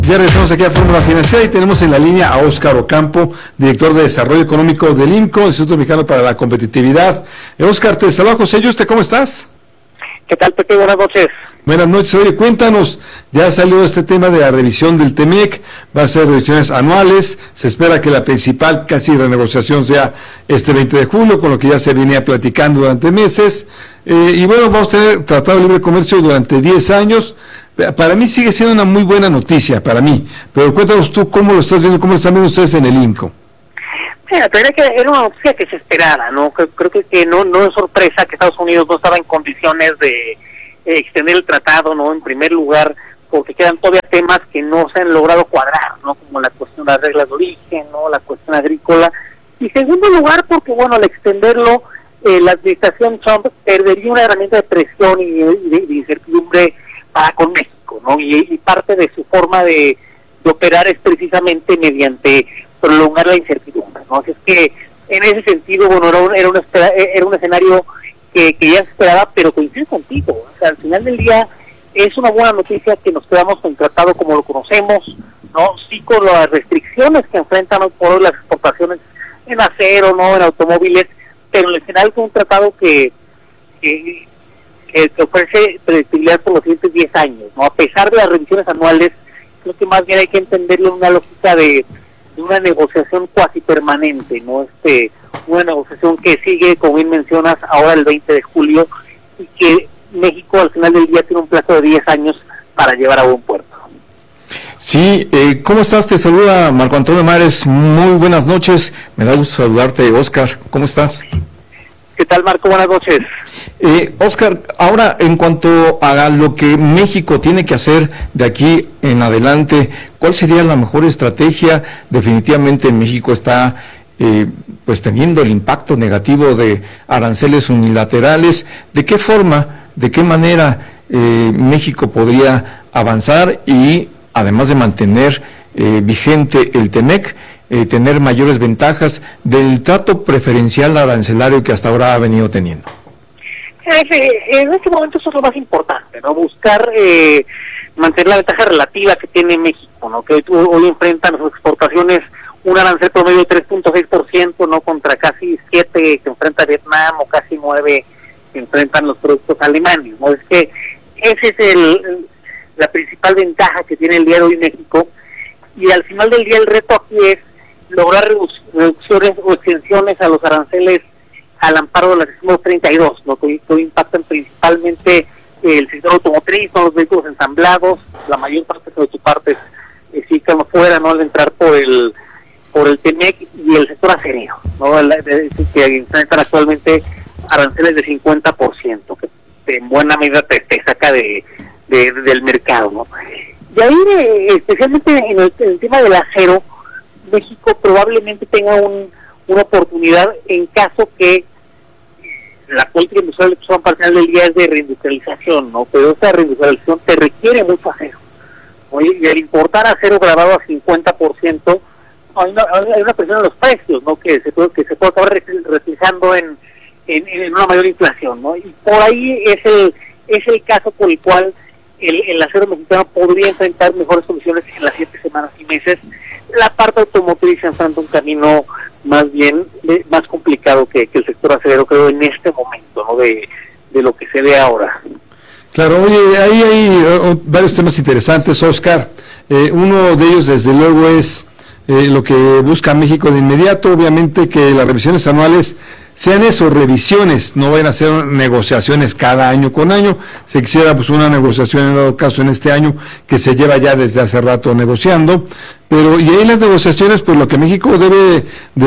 Ya regresamos aquí a Fórmula Financiera y tenemos en la línea a Óscar Ocampo, director de Desarrollo Económico del IMCO, Instituto Mexicano para la Competitividad. Óscar, te saluda José Yuste, ¿cómo estás? ¿Qué tal, Pepe? Buenas noches. Buenas noches. Oye, cuéntanos, ya salió este tema de la revisión del TEMEC, va a ser revisiones anuales, se espera que la principal casi renegociación sea este 20 de julio, con lo que ya se venía platicando durante meses, y bueno, vamos a tener Tratado de Libre Comercio durante 10 años. Para mí sigue siendo una muy buena noticia, para mí, pero cuéntanos tú cómo lo estás viendo, cómo lo están viendo ustedes en el IMCO. Mira, era una noticia que se esperaba, ¿no? Creo que no es sorpresa que Estados Unidos no estaba en condiciones de extender el tratado, ¿no? En primer lugar, porque quedan todavía temas que no se han logrado cuadrar, ¿no? Como la cuestión de las reglas de origen, ¿no? La cuestión agrícola. Y segundo lugar, porque, bueno, al extenderlo, la administración Trump perdería una herramienta de presión y de incertidumbre para con México, ¿no? Y parte de su forma de operar es precisamente mediante prolongar la incertidumbre, ¿no? Así es que, en ese sentido, bueno, era un escenario que ya se esperaba, pero coincido contigo. O sea, al final del día es una buena noticia que nos quedamos con el tratado como lo conocemos, ¿no? Sí, con las restricciones que enfrentan hoy por hoy las exportaciones en acero, ¿no? En automóviles, pero en el final fue un tratado que ofrece predictibilidad por los siguientes 10 años, ¿no? A pesar de las revisiones anuales, creo que más bien hay que entenderlo en una lógica de una negociación cuasi permanente, ¿no? Una negociación que sigue, como bien mencionas, ahora el 20 de julio, y que México al final del día tiene un plazo de 10 años para llevar a buen puerto. Sí, ¿cómo estás? Te saluda Marco Antonio Mares, muy buenas noches, me da gusto saludarte, Óscar, ¿cómo estás? ¿Qué tal, Marco? Buenas noches. Óscar, ahora en cuanto a lo que México tiene que hacer de aquí en adelante, ¿cuál sería la mejor estrategia? Definitivamente México está pues teniendo el impacto negativo de aranceles unilaterales. ¿De qué forma, de qué manera México podría avanzar y, además de mantener vigente el TEMEC, tener mayores ventajas del trato preferencial arancelario que hasta ahora ha venido teniendo? En este momento eso es lo más importante, ¿no? Buscar mantener la ventaja relativa que tiene México, ¿no? Que hoy enfrentan sus exportaciones un arancel promedio de 3.6%, ¿no? Contra casi 7 que enfrenta Vietnam, o casi 9 que enfrentan los productos alemanes, ¿no? Es que ese es la principal ventaja que tiene el día de hoy México, y al final del día el reto aquí es lograr reducciones o extensiones a los aranceles al amparo de la sección 32, ¿no? Que impactan principalmente el sector automotriz, ¿no? Los vehículos ensamblados, la mayor parte de sus partes sí quedan fuera, ¿no? Al entrar por el TEMEC, y el sector acerero, ¿no? Que enfrentan actualmente aranceles de 50%, que en buena medida te saca del mercado, ¿no? De ahí, especialmente en el tema del acero, México probablemente tenga una oportunidad en caso que la política industrial al final del día es de reindustrialización, ¿no? Pero esa reindustrialización te requiere mucho acero, ¿no? Y al importar acero grabado a 50%, hay una presión en los precios, ¿no? Que se puede acabar reflejando en una mayor inflación, ¿no? Y por ahí es el caso por el cual el acero mexicano podría enfrentar mejores soluciones en las 7 semanas y meses. La parte automotriz enfrenta un camino más complicado que el sector acerero, creo, en este momento, ¿no? De lo que se ve ahora. Claro, oye, ahí hay varios temas interesantes, Óscar. Uno de ellos, desde luego, es lo que busca México de inmediato, obviamente que las revisiones anuales sean eso, revisiones, no vayan a ser negociaciones cada año con año. Se quisiera pues una negociación en dado caso en este año, que se lleva ya desde hace rato negociando, pero y ahí las negociaciones, pues lo que México debe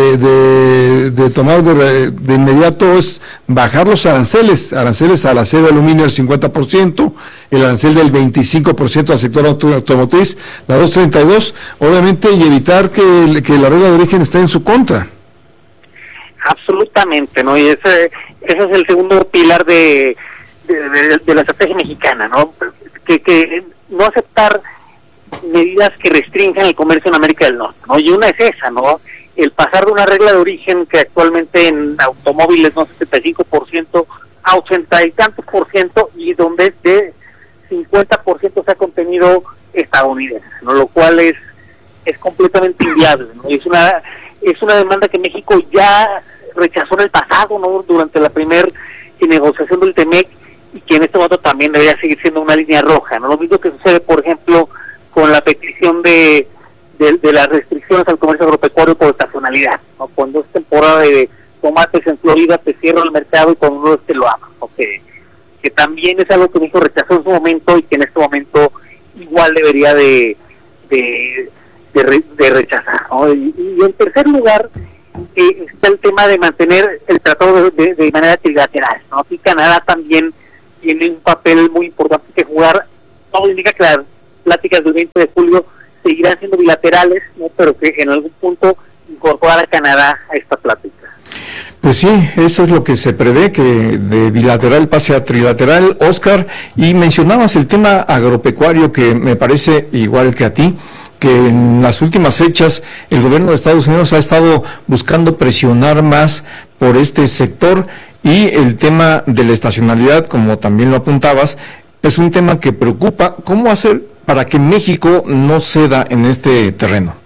de tomar de inmediato es bajar los aranceles al acero y aluminio al 50%, el arancel del 25% al sector automotriz, la 232, obviamente, y evitar que la regla de origen esté en su contra. Absolutamente, ¿no? Y ese es el segundo pilar de la estrategia mexicana, ¿no? Que no aceptar medidas que restrinjan el comercio en América del Norte, ¿no? Y una es esa, ¿no? El pasar de una regla de origen que actualmente en automóviles, ¿no? 75% a 80 y tantos por ciento, y donde de 50% se ha contenido estadounidense, ¿no? Lo cual es completamente inviable, ¿no? Es una demanda que México ya rechazó en el pasado, ¿no? Durante la primera negociación del TEMEC, y que en este momento también debería seguir siendo una línea roja, ¿no? Lo mismo que sucede, por ejemplo, con la petición de las restricciones al comercio agropecuario por estacionalidad, ¿no? Cuando es temporada de tomates en Florida, te cierra el mercado, y cuando no te lo abres, ¿no? Que también es algo que México rechazó en su momento y que en este momento igual debería de rechazar, ¿no? Y en tercer lugar está el tema de mantener el tratado de manera trilateral, ¿no? Aquí Canadá también tiene un papel muy importante que jugar. Todo indica que las pláticas del 20 de julio seguirán siendo bilaterales, ¿no? Pero que en algún punto incorporar a Canadá a esta plática. Pues sí, eso es lo que se prevé, que de bilateral pase a trilateral, Óscar. Y mencionabas el tema agropecuario, que me parece igual que a ti, que en las últimas fechas el gobierno de Estados Unidos ha estado buscando presionar más por este sector, y el tema de la estacionalidad, como también lo apuntabas, es un tema que preocupa. ¿Cómo hacer para que México no ceda en este terreno?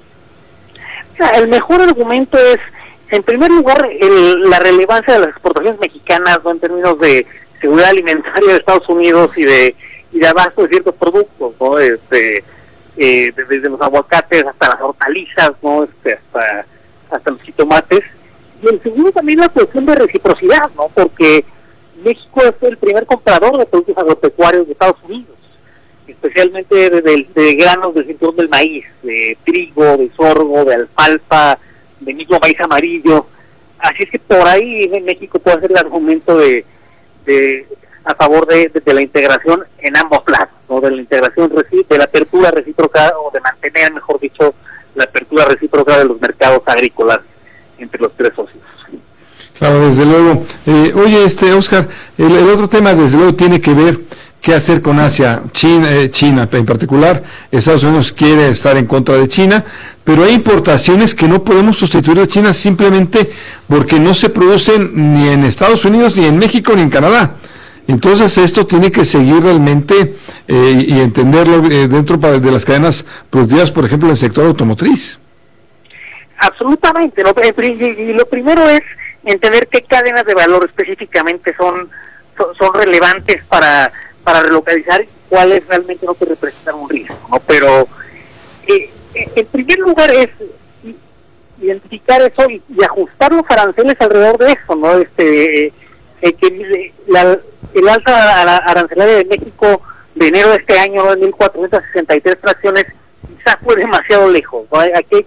O sea, el mejor argumento es, en primer lugar, la relevancia de las exportaciones mexicanas, ¿no? En términos de seguridad alimentaria de Estados Unidos y de abasto de ciertos productos, ¿no? Desde los aguacates hasta las hortalizas, ¿no? Hasta los jitomates. Y el segundo también la cuestión de reciprocidad, ¿no? Porque México es el primer comprador de productos agropecuarios de Estados Unidos, especialmente de granos del cinturón del maíz, de trigo, de sorgo, de alfalfa, de mismo maíz amarillo. Así es que por ahí México puede hacer el argumento a favor de la integración en ambos lados, ¿no? De la integración, de la apertura recíproca, o de mantener, mejor dicho, la apertura recíproca de los mercados agrícolas entre los tres socios. Claro, desde luego. Oye, Óscar, el otro tema desde luego tiene que ver qué hacer con Asia. China en particular. Estados Unidos quiere estar en contra de China, pero hay importaciones que no podemos sustituir a China simplemente porque no se producen ni en Estados Unidos, ni en México, ni en Canadá. Entonces esto tiene que seguir realmente y entenderlo dentro de las cadenas productivas, por ejemplo, en el sector automotriz. Absolutamente, ¿no? Y lo primero es entender qué cadenas de valor específicamente son relevantes para relocalizar, y cuáles realmente no te representan un riesgo, ¿no? Pero en primer lugar es identificar eso y ajustar los aranceles alrededor de eso, ¿no? El alza arancelaria de México de enero de este año, de 1.463 fracciones, quizás fue demasiado lejos, ¿no? Aquí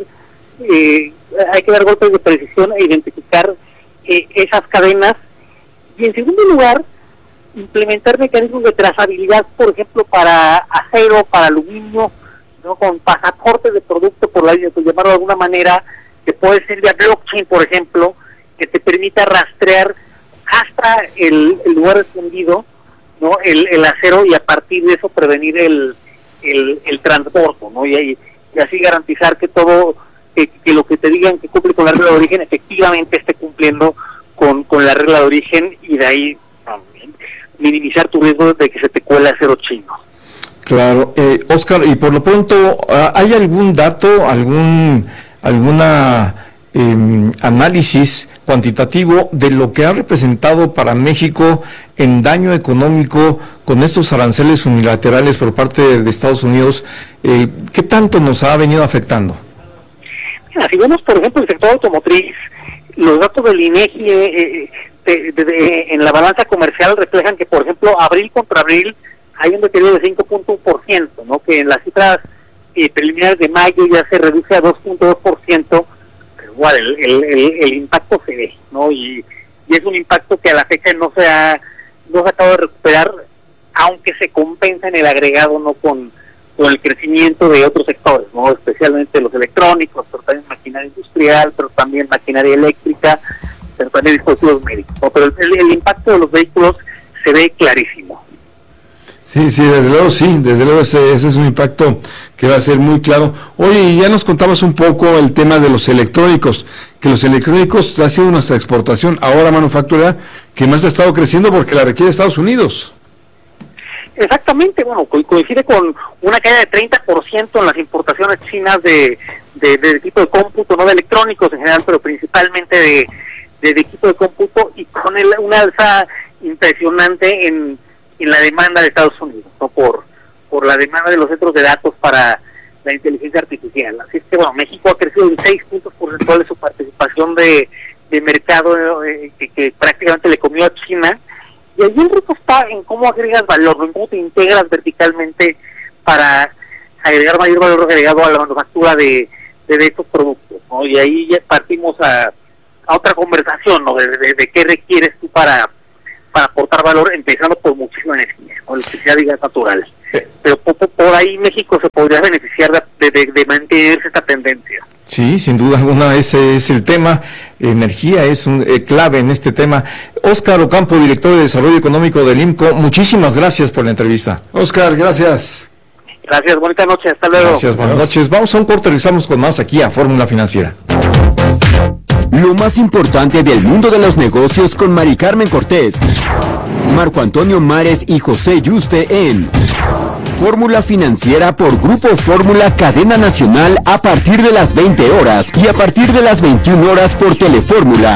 hay que dar golpes de precisión e identificar esas cadenas. Y en segundo lugar, implementar mecanismos de trazabilidad, por ejemplo, para acero, para aluminio, ¿no? Con pasaportes de producto, por llamarlo de alguna manera, que puede ser vía blockchain, por ejemplo, que te permita rastrear hasta el lugar escondido, ¿no? El acero, y a partir de eso prevenir el transporte, ¿no? Y así garantizar que todo, que lo que te digan que cumple con la regla de origen efectivamente esté cumpliendo con la regla de origen, y de ahí minimizar tu riesgo de que se te cuele acero chino. Claro, Óscar, y por lo pronto, ¿hay algún dato, alguna análisis cuantitativo de lo que ha representado para México en daño económico con estos aranceles unilaterales por parte de Estados Unidos? ¿Qué tanto nos ha venido afectando? Mira, si vemos, por ejemplo, el sector automotriz, los datos del INEGI en la balanza comercial reflejan que, por ejemplo, abril contra abril hay un deterioro de 5.1%, ¿no? Que en las cifras preliminares de mayo ya se reduce a 2.2%, pero igual el impacto se ve, ¿no? Y es un impacto que a la fecha no se ha acabado de recuperar, aunque se compensa en el agregado, ¿no? Con el crecimiento de otros sectores, ¿no? Especialmente los electrónicos, pero también maquinaria industrial, pero también maquinaria eléctrica, pero también dispositivos médicos, ¿no? Pero el impacto de los vehículos se ve clarísimo. Sí, desde luego ese es un impacto que va a ser muy claro. Oye, y ya nos contabas un poco el tema de los electrónicos, que los electrónicos ha sido nuestra exportación, ahora manufactura, que más ha estado creciendo porque la requiere Estados Unidos. Exactamente, bueno, coincide con una caída de 30% en las importaciones chinas de equipo de cómputo, no de electrónicos en general, pero principalmente de equipo de cómputo, y con una alza impresionante en la demanda de Estados Unidos, ¿no? Por la demanda de los centros de datos para la inteligencia artificial. Así es que, bueno, México ha crecido en 6 puntos porcentuales su participación de mercado que prácticamente le comió a China. Y ahí el reto está en cómo agregas valor, ¿no? En cómo te integras verticalmente para agregar mayor valor agregado a la manufactura de estos productos, ¿no? Y ahí ya partimos a otra conversación, ¿no? De qué requieres tú para aportar valor, empezando por muchísima energía, ¿no? Electricidad y gas natural. Pero por ahí México se podría beneficiar de mantenerse esta tendencia. Sí, sin duda alguna, ese es el tema. Energía es un clave en este tema. Óscar Ocampo, director de Desarrollo Económico del IMCO, muchísimas gracias por la entrevista. Óscar, gracias. Gracias, bonita noche, hasta luego. Gracias, buenas noches. Vamos a un corte, regresamos con más aquí a Fórmula Financiera. Lo más importante del mundo de los negocios con Mari Carmen Cortés, Marco Antonio Mares y José Yuste en Fórmula Financiera por Grupo Fórmula Cadena Nacional a partir de las 20 horas y a partir de las 21 horas por Telefórmula.